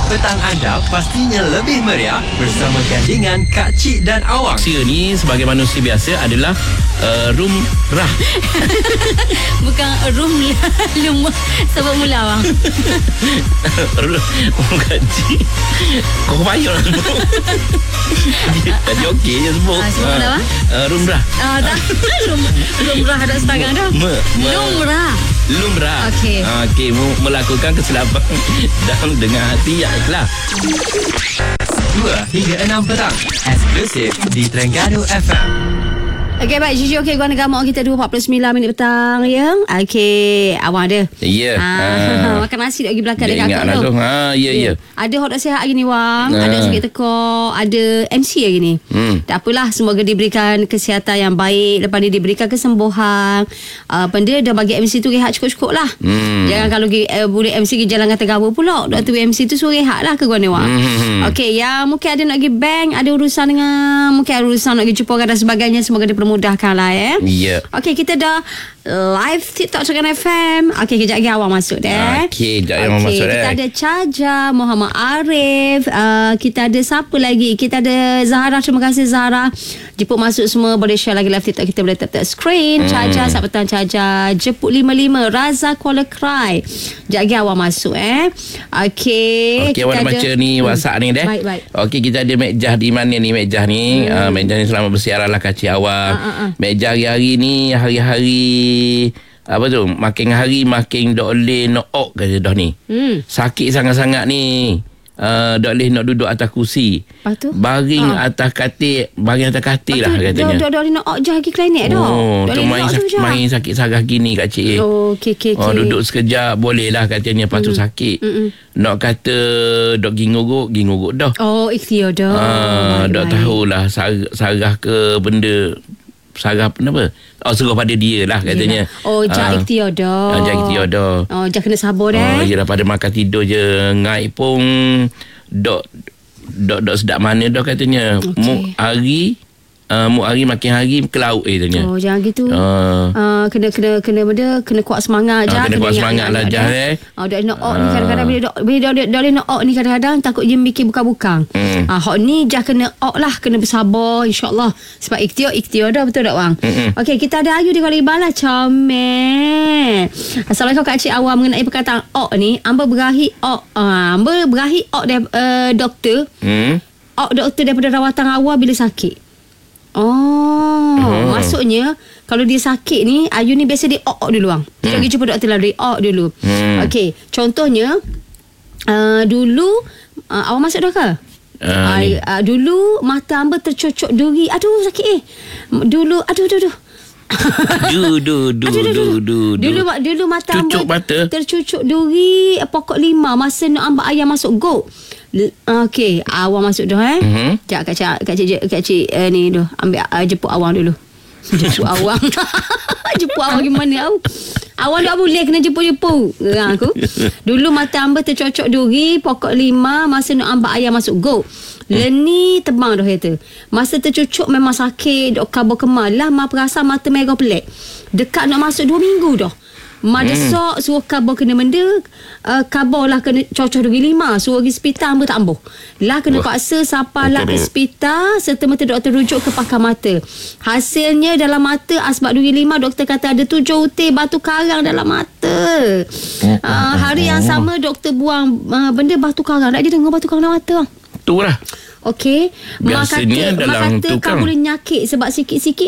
Petang anda pastinya lebih meriah bersama gandingan Kak Cik dan Awang. Manusia ni sebagai manusia biasa adalah rumrah. Bukan sebab mula bang. Kak Cik, kau payah lah sebut. Tadi okey je sebut. Sebut apa? Rumrah. Tak. Lumrah ada setengah dah. Lumrah. Okey. Okey, melakukan kesilapan dalam dengan hati yang ikhlas. 2 hingga 6 petang. Eksklusif di Terengganu FM. Okey, baik. Jujur, okey. Gua negara kita 2.49 minit petang, ya. Okey. Awang ada? Ya. Makan nasi lagi belakang Dia dekat ingat kakak tu. Ya. Ada hot tak sihat hari ni, Wang. Ada sakit tekuk. Ada MC hari ni. Tak apalah. Semoga diberikan kesihatan yang baik. Lepas ni diberikan kesembuhan. Benda dah bagi MC tu rehat cukup-cukup lah. Jangan kalau boleh MC pergi jalan kata gawa pula. Doktor MC tu suruh rehat lah ke gua ni, Wang. Okey, yang mungkin ada nak pergi bank, ada urusan dengan, mungkin ada urusan nak pergi jumpa orang dan sebagainya. Semoga dipermudahkan lah, ya. Okey, kita dah live TikTok Terengganu FM. Okey, kejap lagi Awang masuk deh. Okey, kejap lagi masuk deh. Kita ada Caja, Muhammad Arif, kita ada siapa lagi? Kita ada Zahra. Terima kasih Zahra. Jemput masuk semua. Boleh share lagi live TikTok kita, boleh tap screen. Caja, selamat petang Caja. Jemput 55 Raza Kuala Krai. Kejap lagi Awang masuk Okey, Awang nak baca ni WhatsApp ni deh. Baik. Okey, kita ada Mekjah di mana ni Mekjah ni? Mekjah ni selamat bersiaran lah Kak Cik Awang. Mekjah hari-hari ni hari-hari apa tu, makin hari makin tak boleh nak kata dah ni. Sakit sangat-sangat ni. Tak boleh nak duduk atas kursi. Lepas tu? Baring atas katil lah katanya. Dah boleh nak je lagi klinik dah. Tu main sakit saraf gini Kak Cik. Okey. Duduk sekejap boleh lah katanya. Lepas tu sakit. Nak kata dok ginguruk dah. Ikhtiar dah. Dok tahulah saraf ke benda. Saraf kenapa? Serah pada dia lah katanya. Jangan ikhtiar dah. Jangan kena sabar dah. Yelah, pada makan tidur je ngaik pun dok sedap mana dah katanya. Mu hari makin hari ke laut katanya. Jangan gitu. Kena benda, kena kuat semangat je. Kena kuat semangat lah je. Dah nak ni kadang-kadang bila nak ni kadang-kadang takut je mikir bukang-bukang. Hot ni je kena lah, kena bersabar insya-Allah. Sebab ikhtiar dah, betul tak bang? Okey, kita ada Ayu di Kuala Ibalah. Comel. Assalamualaikum Kak Cik Awang, mengenai perkataan ni, Amba berahi doktor. Doktor daripada rawatan awal bila sakit. Maksudnya kalau dia sakit ni, Ayu ni biasa dia dulu bang. Dia pergi jumpa doktor lah, dia dulu. Okey, contohnya dulu awak masuk dah ke? Dulu mata Amba tercocok duri. Aduh sakit dulu. Dulu mata Amba tercucuk duri pokok 5 masa nak ambil ayam masuk go. Okey, Awang masuk dah Sekejap Kak Cik ni dah ambil jemput Awang dulu. Jemput Awang. Jemput Awang gimana Awang tak boleh kena jemput aku. Dulu mata Amba tercocok duri pokok 5 masa nak ambil ayam masuk go. Leni tebang dah kata. Masa tercucuk memang sakit, dok kabur kemal lah, perasan mata merah pelik. Dekat nak masuk 2 minggu dah. Desak suruh kabur kena benda, kabur lah kena cocok duri 5, suruh pergi hospital Amba tak ambuh. Lah kena paksa sampailah ke hospital serta-merta doktor rujuk ke pakar mata. Hasilnya dalam mata asbab duri 5, doktor kata ada 7 utir batu karang dalam mata. Hari yang sama doktor buang benda batu karang. Tak dia dengar batu karang dalam mata bang? Tu lah. Okey, biasanya dalam mak kata kau boleh nyakit sebab sikit-sikit